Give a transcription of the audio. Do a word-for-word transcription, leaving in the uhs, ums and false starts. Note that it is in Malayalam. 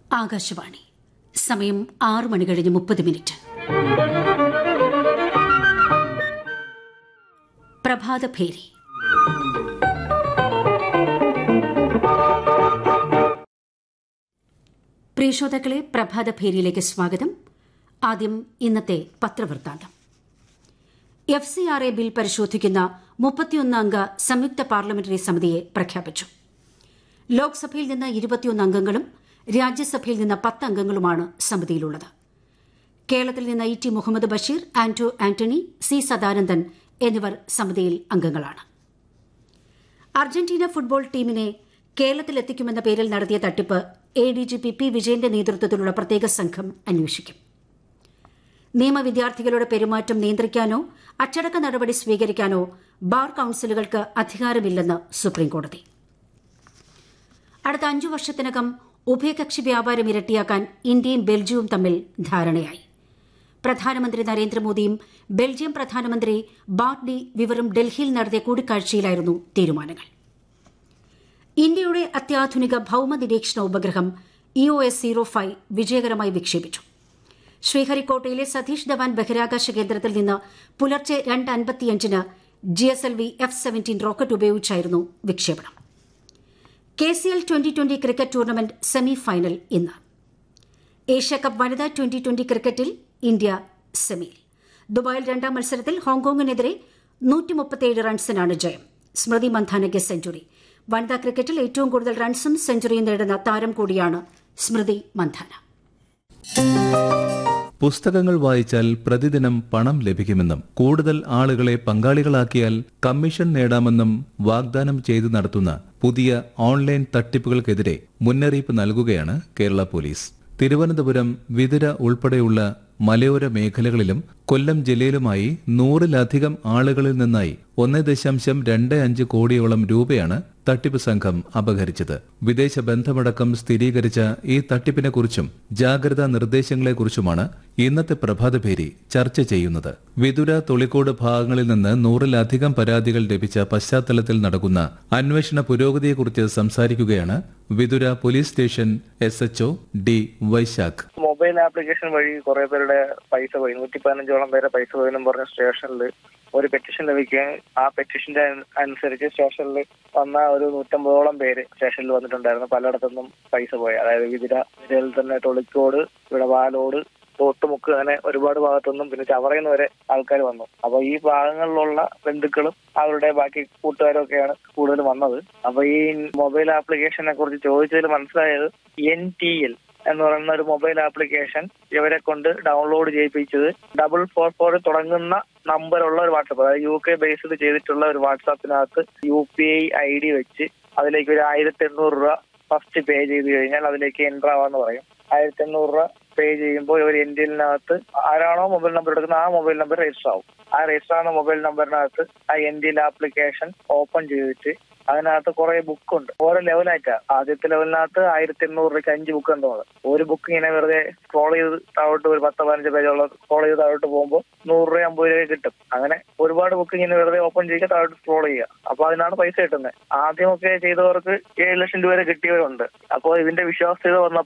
ആകാശവാണി. സമയം ആറ് മണി കഴിഞ്ഞ് മുപ്പത് മിനിറ്റ്. പ്രഭാതഭേരി. പ്രിയ ശ്രോതാക്കളെ, പ്രഭാതഭേരിയിലേക്ക് സ്വാഗതം. ആദ്യം ഇന്നത്തെ പത്രവൃത്താന്തം. F C R A bill പരിശോധിക്കുന്ന മുപ്പത്തിയൊന്ന് അംഗ സംയുക്ത പാർലമെന്ററി സമിതിയെ പ്രഖ്യാപിച്ചു. ലോക്സഭയിൽ നിന്ന് ഇരുപത്തിയൊന്ന് അംഗങ്ങളും രാജ്യസഭയിൽ നിന്ന് പത്ത് അംഗങ്ങളുമാണ് സമിതിയിലുള്ളത്. കേരളത്തിൽ നിന്ന് E T Muhammad Basheer, Anto Antony, C Sadanandan എന്നിവർ സമിതിയിൽ അംഗങ്ങളാണ്. അർജന്റീന ഫുട്ബോൾ ടീമിനെ കേരളത്തിലെത്തിക്കുമെന്ന പേരിൽ നടത്തിയ തട്ടിപ്പ് A D G P P വിജയന്റെ നേതൃത്വത്തിലുള്ള പ്രത്യേക സംഘം അന്വേഷിക്കും. നിയമവിദ്യാർത്ഥികളുടെ പെരുമാറ്റം നിയന്ത്രിക്കാനോ അച്ചടക്ക നടപടി സ്വീകരിക്കാനോ ബാർ കൌൺസിലുകൾക്ക് അധികാരമില്ലെന്ന് സുപ്രീംകോടതി. അടുത്ത അഞ്ചു വർഷത്തിനകം ഉഭയകക്ഷി വ്യാപാരം ഇരട്ടിയാക്കാൻ ഇന്ത്യയും ബെൽജിയവും തമ്മിൽ ധാരണയായി. പ്രധാനമന്ത്രി നരേന്ദ്രമോദിയും ബെൽജിയം പ്രധാനമന്ത്രി ബാർട്ട് ഡി വിവറും ഡൽഹിയിൽ നടത്തിയ കൂടിക്കാഴ്ചയിലായിരുന്നു തീരുമാനങ്ങൾ. ഇന്ത്യയുടെ അത്യാധുനിക ഭൌമ നിരീക്ഷണ ഉപഗ്രഹം E O S zero five വിജയകരമായി വിക്ഷേപിച്ചു. ശ്രീഹരിക്കോട്ടയിലെ സതീഷ് ധവാൻ ബഹിരാകാശ കേന്ദ്രത്തിൽ നിന്ന് പുലർച്ചെ രണ്ട് അൻപത്തിയഞ്ചിന് G S L V F seventeen rocket ഉപയോഗിച്ചായിരുന്നു വിക്ഷേപണം. K C L twenty twenty cricket tournament semi final ഇന്ന്. ഏഷ്യാകപ്പ് വനിതാ ട്വന്റി ട്വന്റി ക്രിക്കറ്റിൽ ഇന്ത്യ സെമിയിൽ. ദുബായിൽ രണ്ടാം മത്സരത്തിൽ ഹോങ്കോങ്ങിനെതിരെ നൂറ്റി മുപ്പത്തിയേഴ് റൺസിനാണ് ജയം. സ്മൃതി മന്ധാനയ്ക്ക് സെഞ്ചുറി. വനിതാ ക്രിക്കറ്റിൽ ഏറ്റവും കൂടുതൽ റൺസും സെഞ്ചുറിയും നേടുന്ന താരം കൂടിയാണ് സ്മൃതി മന്ധാന. പുസ്തകങ്ങൾ വായിച്ചാൽ പ്രതിദിനം പണം ലഭിക്കുമെന്നും കൂടുതൽ ആളുകളെ പങ്കാളികളാക്കിയാൽ കമ്മീഷൻ നേടാമെന്നും വാഗ്ദാനം ചെയ്തു നടത്തുന്ന പുതിയ ഓൺലൈൻ തട്ടിപ്പുകൾക്കെതിരെ മുന്നറിയിപ്പ് നൽകുകയാണ് കേരള പോലീസ്. തിരുവനന്തപുരം, വിതുര ഉൾപ്പെടെയുള്ള മലയോര മേഖലകളിലും കൊല്ലം ജില്ലയിലുമായി നൂറിലധികം ആളുകളിൽ നിന്നായി ഒന്ന് ദശാംശം രണ്ട് അഞ്ച് കോടിയോളം രൂപയാണ് തട്ടിപ്പ് സംഘം അപഹരിച്ചത്. വിദേശ ബന്ധമടക്കം സ്ഥിരീകരിച്ച ഈ തട്ടിപ്പിനെക്കുറിച്ചും ജാഗ്രതാ നിർദ്ദേശങ്ങളെക്കുറിച്ചുമാണ് ഇന്നത്തെ പ്രഭാതഭേരി ചർച്ച ചെയ്യുന്നത്. വിതുര, തൊളിക്കോട് ഭാഗങ്ങളിൽ നിന്ന് നൂറിലധികം പരാതികൾ ലഭിച്ച പശ്ചാത്തലത്തിൽ നടക്കുന്ന അന്വേഷണ പുരോഗതിയെക്കുറിച്ച് സംസാരിക്കുകയാണ് Vithura police station S H O D Vaishakh. Mobile application വഴി കുറെ പേരുടെ പൈസ പോയി, നൂറ്റി പതിനഞ്ചോളം പേരെ പൈസ പോയെന്നും പറഞ്ഞ സ്റ്റേഷനിൽ ഒരു പെറ്റീഷൻ ലഭിക്കുകയും ആ പെറ്റീഷന്റെ അനുസരിച്ച് സ്റ്റേഷനിൽ വന്ന ഒരു നൂറ്റമ്പതോളം പേര് സ്റ്റേഷനിൽ വന്നിട്ടുണ്ടായിരുന്നു. പലയിടത്തുനിന്നും പൈസ പോയി. അതായത് വിതുര ജില്ലയിൽ തന്നെ തൊളിക്കോട്, ഇവിടെ വാലോട്, തോട്ടുമുക്ക്, അങ്ങനെ ഒരുപാട് ഭാഗത്തുനിന്നും പിന്നെ ചവറയിൽ വരെ ആൾക്കാർ വന്നു. അപ്പൊ ഈ ഭാഗങ്ങളിലുള്ള ബന്ധുക്കളും അവരുടെ ബാക്കി കൂട്ടുകാരും ഒക്കെയാണ് കൂടുതൽ വന്നത്. അപ്പൊ ഈ മൊബൈൽ ആപ്ലിക്കേഷനെ കുറിച്ച് ചോദിച്ചതിൽ മനസ്സിലായത് എൻ ടി എൽ എന്ന് പറയുന്ന ഒരു മൊബൈൽ ആപ്ലിക്കേഷൻ ഇവരെ കൊണ്ട് ഡൗൺലോഡ് ചെയ്യിപ്പിച്ചത് ഡബിൾ ഫോർ ഫോർ തുടങ്ങുന്ന നമ്പറുള്ള ഒരു വാട്സാപ്പ്, അതായത് യു കെ ബേസ്ഡ് ചെയ്തിട്ടുള്ള ഒരു വാട്സാപ്പിനകത്ത് U P I I D വെച്ച് അതിലേക്ക് ഒരു ആയിരത്തി എണ്ണൂറ് രൂപ ഫസ്റ്റ് പേ ചെയ്ത് കഴിഞ്ഞാൽ അതിലേക്ക് എൻ്റർ ആവാന്ന് പറയും. ആയിരത്തി എണ്ണൂറ് രൂപ പേ ചെയ്യുമ്പോൾ ഇവർ എൻഡിലിനകത്ത് ആരാണോ മൊബൈൽ നമ്പർ എടുക്കുന്നത് ആ മൊബൈൽ നമ്പർ രജിസ്റ്റർ ആവും. ആ രജിസ്റ്റർ ആവുന്ന മൊബൈൽ നമ്പറിനകത്ത് ആ എൻഡിൽ ആപ്ലിക്കേഷൻ ഓപ്പൺ ചെയ്തിട്ട് അതിനകത്ത് കുറെ ബുക്കുണ്ട്. ഓരോ ലെവലായിട്ടാ. ആദ്യത്തെ ലെവലിനകത്ത് ആയിരത്തി എണ്ണൂറ് രൂപയ്ക്ക് അഞ്ച് ബുക്ക് എന്തോ. ഒരു ബുക്ക് ഇങ്ങനെ വെറുതെ സ്ക്രോൾ ചെയ്ത് താഴോട്ട് ഒരു പത്ത് പതിനഞ്ച് പേജുള്ള സ്ക്രോൾ ചെയ്ത് താഴോട്ട് പോകുമ്പോൾ നൂറ് രൂപ അമ്പത് രൂപ കിട്ടും. അങ്ങനെ ഒരുപാട് ബുക്ക് ഇങ്ങനെ വെറുതെ ഓപ്പൺ ചെയ്യുക, താഴോട്ട് സ്ക്രോൾ ചെയ്യുക. അപ്പൊ അതിനാണ് പൈസ കിട്ടുന്നത്. ആദ്യമൊക്കെ ചെയ്തവർക്ക് ഏഴ് ലക്ഷം രൂപ വരെ കിട്ടിയവരുണ്ട്. അപ്പോൾ ഇതിന്റെ വിശ്വാസ്യത വന്നപ്പോൾ